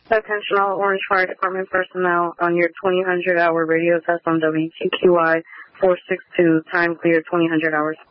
Attention all Orange Fire Department personnel on your 2000 hour radio test on WTQI 462, time clear 2000 hours.